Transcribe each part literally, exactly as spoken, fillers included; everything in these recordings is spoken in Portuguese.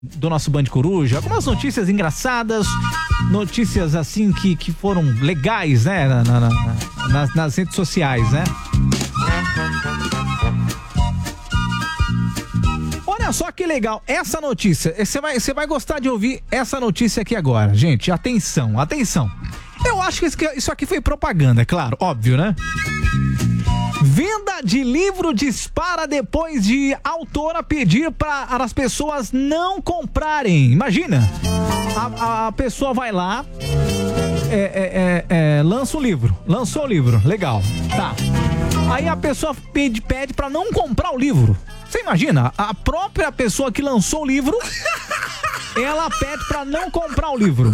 do nosso Band Coruja, algumas notícias engraçadas, notícias assim que, que foram legais, né, na, na, na, nas, nas redes sociais, né? Olha só que legal, essa notícia, você vai, você vai gostar de ouvir essa notícia aqui agora, gente, atenção, atenção. Eu acho que isso aqui foi propaganda, é claro, óbvio, né? Venda de livro dispara depois de autora pedir para as pessoas não comprarem. Imagina, a, a pessoa vai lá, é, é, é, é, lança o livro, lançou o livro, legal, tá. Aí a pessoa pede, pede para não comprar o livro. Você imagina, a própria pessoa que lançou o livro, ela pede para não comprar o livro.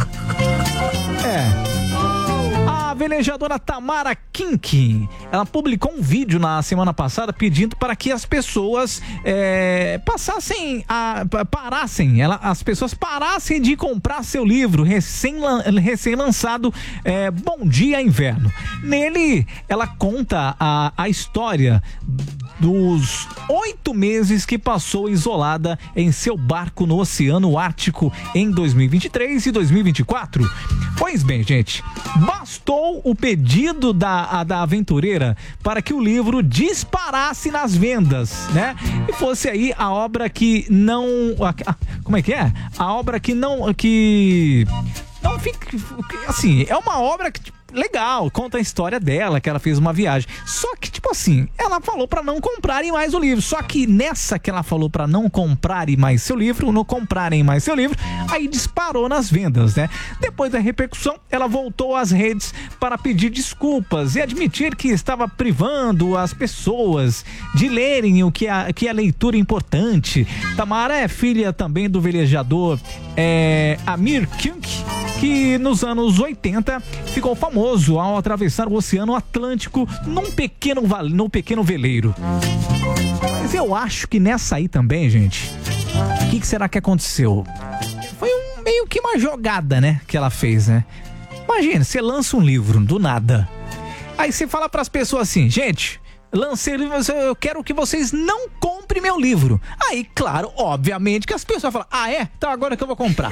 É. A velejadora Tamara Kink, ela publicou um vídeo na semana passada pedindo para que as pessoas é, passassem a, parassem, ela, as pessoas parassem de comprar seu livro recém, recém lançado, é, Bom Dia Inverno. Nele, ela conta a, a história dos oito meses que passou isolada em seu barco no Oceano Ártico em dois mil e vinte e três e dois mil e vinte e quatro. Pois bem, gente, bastou o pedido da, a, da aventureira para que o livro disparasse nas vendas, né? E fosse aí a obra que não... A, a, como é que é? A obra que não... que não fica... Assim, é uma obra que... legal, conta a história dela, que ela fez uma viagem. Só que, tipo assim, ela falou pra não comprarem mais o livro. Só que nessa que ela falou pra não comprarem mais seu livro, não comprarem mais seu livro, aí disparou nas vendas, né? Depois da repercussão, ela voltou às redes para pedir desculpas e admitir que estava privando as pessoas de lerem o que a, que a leitura é importante. Tamara é filha também do velejador é, Amir Kink, que nos anos oitenta ficou famoso ao atravessar o Oceano Atlântico num pequeno, num pequeno veleiro. Mas eu acho que nessa aí também, gente, o que, que será que aconteceu? Foi um, meio que uma jogada, né, que ela fez, né? Imagina, você lança um livro do nada, aí você fala pras pessoas assim, gente... lancei o livro, eu quero que vocês não comprem meu livro. Aí, claro, obviamente que as pessoas falam, ah é? Então agora que eu vou comprar.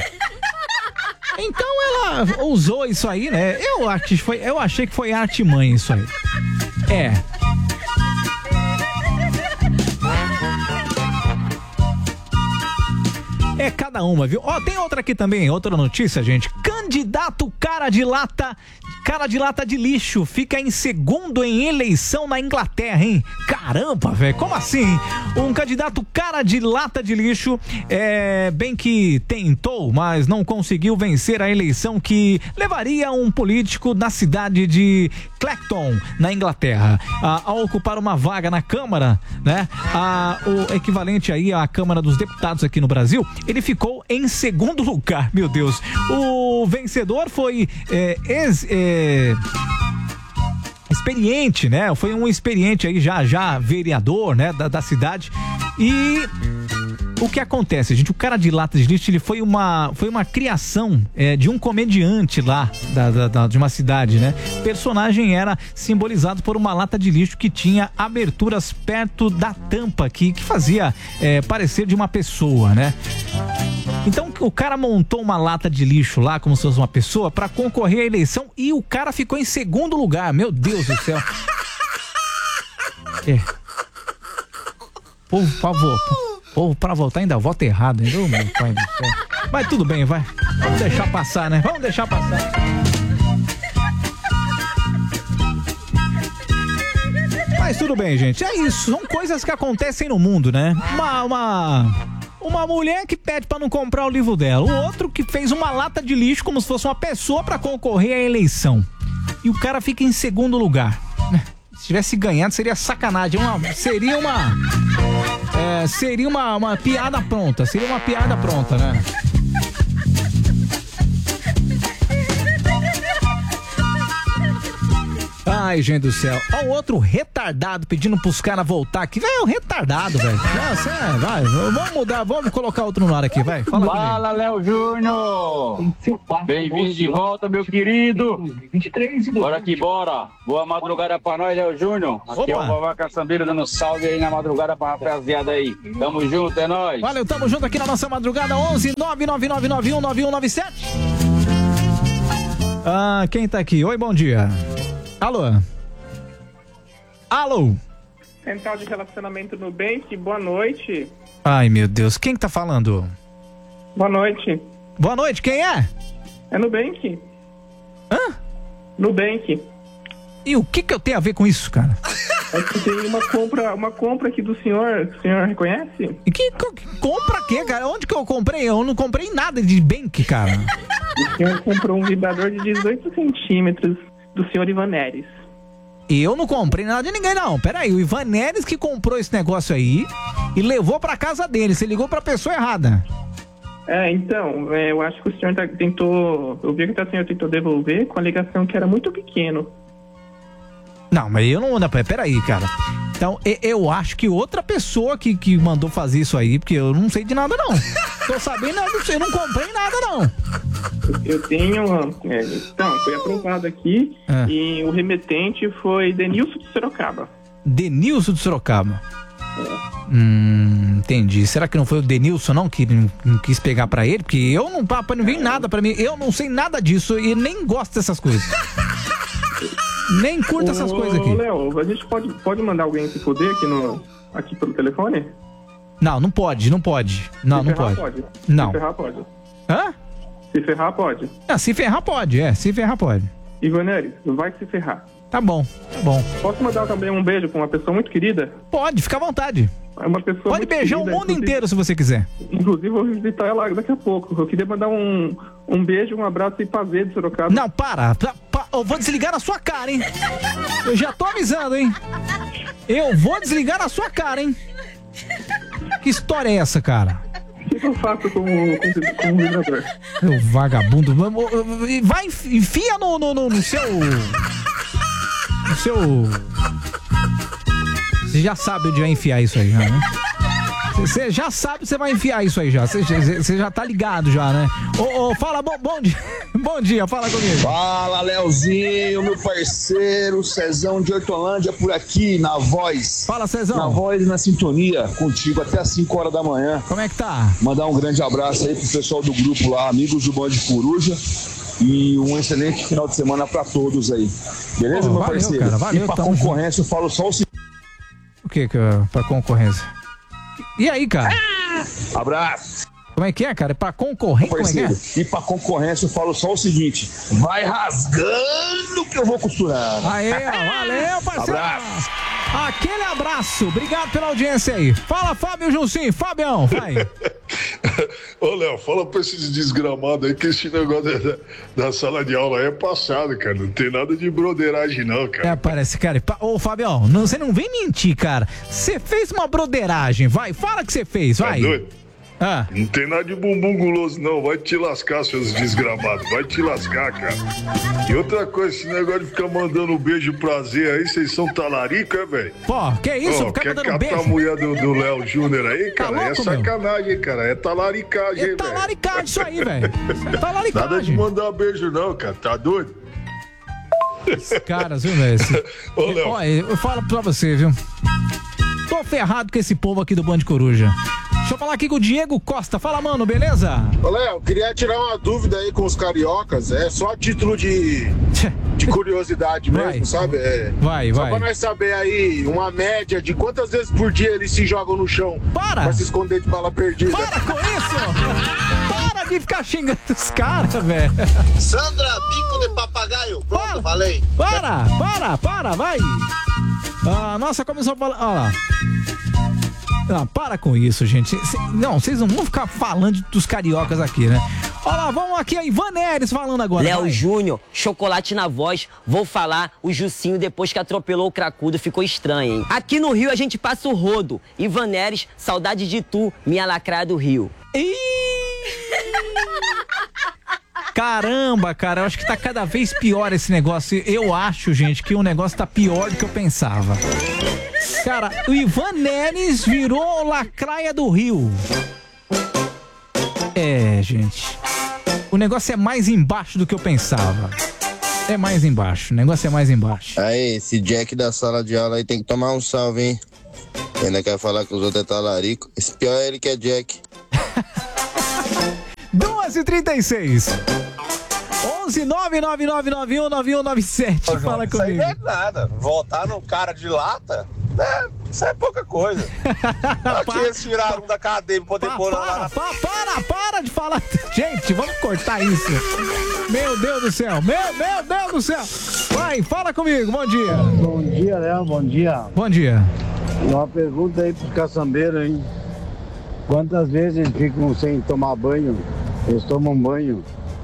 Então ela usou isso aí, né? Eu, acho que foi, eu achei que foi artimanha isso aí. É. É cada uma, viu? Ó, tem outra aqui também, outra notícia, gente. Candidato cara de lata, cara de lata de lixo fica em segundo em eleição na Inglaterra, hein? Caramba, velho, como assim? Um candidato cara de lata de lixo, é, bem que tentou, mas não conseguiu vencer a eleição que levaria um político da cidade de Clacton, na Inglaterra, a, a ocupar uma vaga na Câmara, né? A, o equivalente aí à Câmara dos Deputados aqui no Brasil. Ele ficou em segundo lugar, meu Deus. O vencedor foi é, ex, é, experiente, né? Foi um experiente aí, já, já vereador, né? Da, da cidade. E o que acontece, gente? O cara de lata de lixo, ele foi uma, foi uma criação é, de um comediante lá da, da, da, de uma cidade, né? O personagem era simbolizado por uma lata de lixo que tinha aberturas perto da tampa que, que fazia é, parecer de uma pessoa, né? Então o cara montou uma lata de lixo lá, como se fosse uma pessoa, pra concorrer à eleição, e o cara ficou em segundo lugar. Meu Deus do céu. É. Povo, por favor. Povo, pra votar ainda vota errado, ainda. Oh, meu pai do céu. Mas tudo bem, vai. Vamos deixar passar, né? Vamos deixar passar. Mas tudo bem, gente. É isso. São coisas que acontecem no mundo, né? Uma... uma... Uma mulher que pede pra não comprar o livro dela. O outro que fez uma lata de lixo como se fosse uma pessoa pra concorrer à eleição. E o cara fica em segundo lugar. Se tivesse ganhado, seria sacanagem. Uma, seria uma... É, seria uma, uma piada pronta. Seria uma piada pronta, né? Ai, gente do céu. Ó, o outro retardado pedindo pros caras voltar aqui. Velho, é um retardado, velho. Nossa, é, vai. Vamos mudar, vamos colocar outro no ar aqui, vai. Fala, Fala Léo Júnior. Bem-vindo de volta, meu querido. Bora que bora. Boa madrugada pra nós, Léo Júnior. Aqui é o Vovó Caçambeira dando salve aí na madrugada pra rapaziada aí. Tamo junto, é nóis. Valeu, tamo junto aqui na nossa madrugada. Onze nove nove nove nove um nove um nove sete. Ah, quem tá aqui? Oi, bom dia. Alô? Alô? Central de Relacionamento Nubank, boa noite. Ai, meu Deus, quem que tá falando? Boa noite. Boa noite, quem é? É Nubank. Hã? Nubank. E o que que eu tenho a ver com isso, cara? É que tem uma compra, uma compra aqui do senhor, que o senhor reconhece? E que, que compra quê, cara? Onde que eu comprei? Eu não comprei nada de Bank, cara. O senhor comprou um vibrador de dezoito centímetros do senhor Ivaneres. Eu não comprei nada de ninguém, não. Peraí, o Ivaneres que comprou esse negócio aí e levou pra casa dele. Você ligou pra pessoa errada. É, então, é, eu acho que o senhor tá, tentou... Eu vi que o senhor tentou devolver com a alegação que era muito pequeno. Não, mas eu não... não peraí, cara. Então, eu acho que outra pessoa que, que mandou fazer isso aí, porque eu não sei de nada, não. Tô sabendo, eu não comprei nada, não. Eu tenho... É, então, foi aprovado aqui é. E o remetente foi Denilson de Sorocaba. Denilson de Sorocaba? É. Hum, entendi. Será que não foi o Denilson, não, que não, não quis pegar pra ele? Porque eu não, papai, não vem nada pra mim. Eu não sei nada disso e nem gosto dessas coisas. Nem curta essas ô, coisas aqui. Ô, Léo, a gente pode, pode mandar alguém se foder aqui, no, aqui pelo telefone? Não, não pode, não pode. Não, se não ferrar, pode. pode. Não. Se ferrar, pode. Hã? Se ferrar, pode. Ah, se ferrar, pode, é. Se ferrar, pode. Ivaneres, vai se ferrar. Tá bom, tá bom. Posso mandar também um beijo pra uma pessoa muito querida? Pode, fica à vontade. É uma pessoa Pode muito beijar querida, o mundo inteiro se você quiser. Inclusive, eu vou visitar ela daqui a pouco. Eu queria mandar um, um beijo, um abraço e prazer de Sorocaba. Não, para. pra, pra. Eu vou desligar na sua cara, hein? Eu já tô avisando, hein? Eu vou desligar na sua cara, hein? Que história é essa, cara? O que eu faço com, com, com o vibrador? Meu vagabundo. Vai, enfia no, no, no, no seu... No seu... Você já sabe onde vai enfiar isso aí, já, né? Você já sabe, você vai enfiar isso aí já. Você já tá ligado já, né? Ô, ô, fala, bom, bom dia. Bom dia, fala comigo. Fala, Leozinho, meu parceiro, Cezão de Hortolândia por aqui, na voz. Fala, Cezão. Na voz e na sintonia, contigo até às cinco horas da manhã. Como é que tá? Mandar um grande abraço aí pro pessoal do grupo lá, amigos do Band Coruja. E um excelente final de semana pra todos aí. Beleza, oh, meu valeu, parceiro? Cara, valeu, e pra concorrência junto. Eu falo só o seguinte. O que que é pra concorrência? E aí, cara? Ah, abraço. Como é que é, cara? É pra concorrência? Como é que é? E pra concorrência eu falo só o seguinte: vai rasgando que eu vou costurando. Aê, valeu, parceiro. Abraço. Aquele abraço. Obrigado pela audiência aí. Fala, Fábio Juncim. Fabião, vai. Ô, Léo, fala pra esses desgramados aí que esse negócio da, da sala de aula aí é passado, cara. Não tem nada de broderagem, não, cara. É, parece, cara. Ô, Fabião, não, você não vem mentir, cara. Você fez uma broderagem, vai. Fala que você fez, vai. Tá doido? Ah. Não tem nada de bumbum guloso, não. Vai te lascar, seus desgramados. Vai te lascar, cara. E outra coisa, esse negócio de ficar mandando beijo prazer aí, vocês são talarico, é, velho? Pô, que isso? Oh, Ficar quer mandando catar beijo? a mulher do, do Léo Júnior aí, cara? Tá louco, é sacanagem, meu? Cara. É talaricagem, velho. É talaricagem isso aí, velho. É talaricagem. Nada de mandar beijo, não, cara. Tá doido? Esses caras, viu, velho? Ô, Léo. Olha, eu falo pra você, viu? Tô ferrado com esse povo aqui do Band Coruja. Deixa eu falar aqui com o Diego Costa. Fala, mano, beleza? Ô, Léo, queria tirar uma dúvida aí com os cariocas. É só a título de, de curiosidade mesmo, vai, sabe? É, vai, só vai. Só pra nós saber aí uma média de quantas vezes por dia eles se jogam no chão. Para! Pra se esconder de bala perdida. Para com isso! Para de ficar xingando os caras, velho. Sandra, bico de papagaio. Pronto, para, falei. Para, para, para, vai. A nossa comissão... Olha lá. Ah, para com isso, gente. Cê, não, vocês não vão ficar falando dos cariocas aqui, né? Olha lá, vamos aqui a Ivaneres falando agora. Léo Júnior, chocolate na voz. Vou falar, o Jucinho, depois que atropelou o cracudo, ficou estranho, hein? Aqui no Rio a gente passa o rodo. Ivaneres, saudade de tu, minha lacraia do Rio. Ih! Caramba, cara, eu acho que tá cada vez pior esse negócio. Eu acho, gente, que o negócio tá pior do que eu pensava. Cara, o Ivan Neres virou lacraia do Rio. É, gente. O negócio é mais embaixo do que eu pensava. É mais embaixo, o negócio é mais embaixo. Aí, esse Jack da sala de aula aí tem que tomar um salve, hein? Ainda quer falar que os outros é talarico. Esse pior é ele que é Jack. duas e trinta e seis. onze nove nove nove nove um nove um nove sete. Ô, Fala João, comigo. Isso aí não é nada. Voltar no cara de lata, né? Isso é pouca coisa. Aqui eles tiraram um da cadeia pra poder Pa, pôr para, lá na... pa, para, para de falar. Gente, vamos cortar isso. Meu Deus do céu. Meu, meu Deus do céu. Vai, fala comigo. Bom dia. Bom dia, Léo. Bom dia. Bom dia. Uma pergunta aí pros caçambeiros, hein? Quantas vezes eles ficam sem tomar banho? Eles tomam banho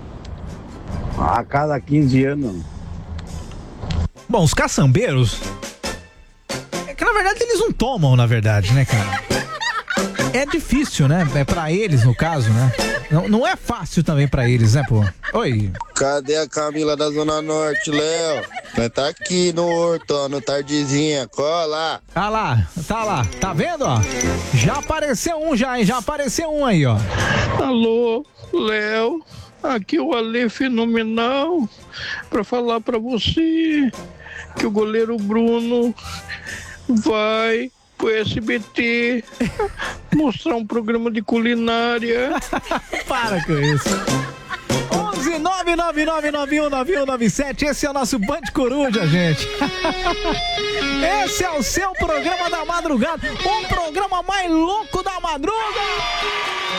a cada quinze anos. Bom, os caçambeiros... É que na verdade eles não tomam, na verdade, né, cara? É difícil, né? É pra eles, no caso, né? Não, não é fácil também pra eles, né, pô? Oi. Cadê a Camila da Zona Norte, Léo? Nós tá aqui no Horto, ó, no Tardezinha, cola. Tá lá, tá lá, tá vendo, ó? Já apareceu um já, hein? Já apareceu um aí, ó. Alô, Léo, aqui é o Ale Fenomenal, pra falar pra você que o goleiro Bruno vai pro S B T mostrar um programa de culinária. Para com isso. onze nove nove nove nove um nove um nove sete, esse é o nosso Band Coruja, gente. Esse é o seu programa da madrugada, o programa mais louco da madrugada.